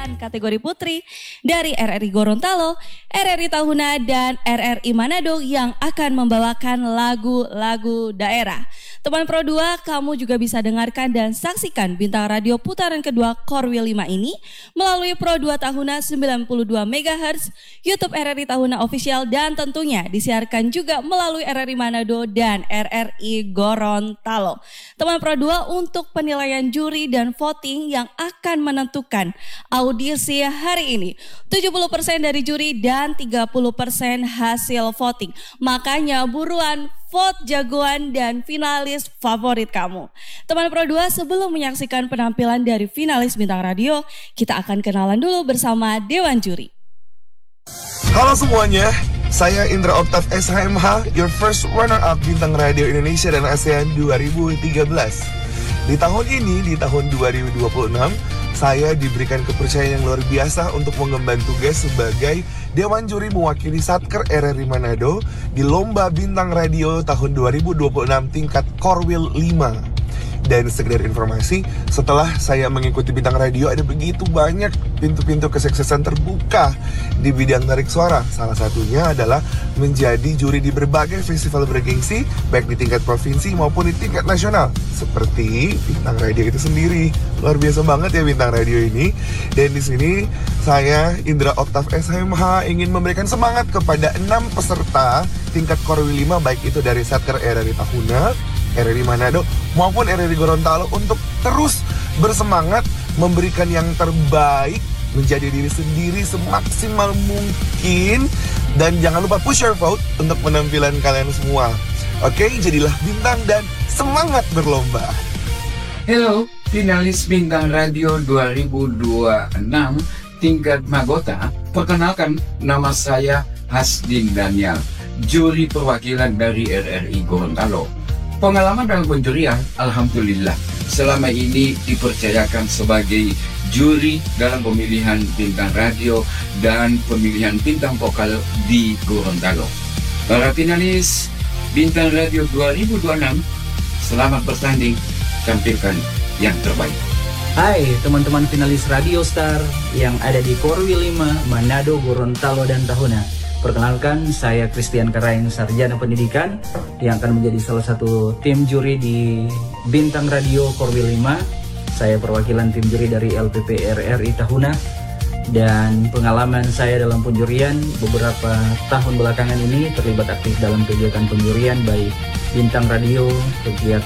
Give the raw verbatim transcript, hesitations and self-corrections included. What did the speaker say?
delapan kategori putri dari R R I Gorontalo, R R I Tahuna, dan R R I Manado yang akan membawakan lagu-lagu daerah. Teman Pro dua, kamu juga bisa dengarkan dan saksikan Bintang Radio putaran kedua Korwil lima ini melalui Pro dua Tahuna sembilan puluh dua megahertz, YouTube R R I Tahuna Official, dan tentunya disiarkan juga melalui R R I Manado dan R R I Gorontalo. Teman Pro dua, untuk penilaian juri dan voting yang akan menentukan audisi hari ini, tujuh puluh persen dari juri dan tiga puluh persen hasil voting. Makanya buruan vote jagoan dan finalis favorit kamu. Teman Pro dua, sebelum menyaksikan penampilan dari finalis Bintang Radio, kita akan kenalan dulu bersama Dewan Juri. Halo semuanya, saya Indra Oktav S H M H, your first runner-up Bintang Radio Indonesia dan ASEAN dua ribu tiga belas. Di tahun ini, di tahun dua ribu dua puluh enam, saya diberikan kepercayaan yang luar biasa untuk mengemban tugas sebagai Dewan Juri mewakili Satker R R I Manado di Lomba Bintang Radio tahun dua ribu dua puluh enam tingkat Korwil lima. Dan sekedar informasi, setelah saya mengikuti Bintang Radio, ada begitu banyak pintu-pintu kesuksesan terbuka di bidang tarik suara. Salah satunya adalah menjadi juri di berbagai festival bergengsi, baik di tingkat provinsi maupun di tingkat nasional. Seperti Bintang Radio itu sendiri. Luar biasa banget ya Bintang Radio ini. Dan di sini saya, Indra Oktav S H M H, ingin memberikan semangat kepada enam peserta tingkat Korwil lima, baik itu dari Satker R R I Tahuna, R R I Manado maupun R R I Gorontalo, untuk terus bersemangat memberikan yang terbaik, menjadi diri sendiri semaksimal mungkin, dan jangan lupa push your vote untuk penampilan kalian semua. Oke, jadilah bintang dan semangat berlomba. Hello, finalis Bintang Radio dua ribu dua puluh enam tingkat Magota. Perkenalkan, nama saya Hasdin Daniel, juri perwakilan dari R R I Gorontalo. Pengalaman dalam penjurian, alhamdulillah, selama ini dipercayakan sebagai juri dalam pemilihan Bintang Radio dan pemilihan Bintang Vokal di Gorontalo. Para finalis Bintang Radio dua ribu dua puluh enam, selamat bertanding, tampilkan yang terbaik. Hai teman-teman finalis Radio Star yang ada di Korwil lima, Manado, Gorontalo, dan Tahuna. Perkenalkan, saya Christian Karain, Sarjana Pendidikan yang akan menjadi salah satu tim juri di Bintang Radio Korwil lima. Saya perwakilan tim juri dari L P P R R I Tahuna, dan pengalaman saya dalam penjurian beberapa tahun belakangan ini terlibat aktif dalam kegiatan penjurian baik Bintang Radio, kegiatan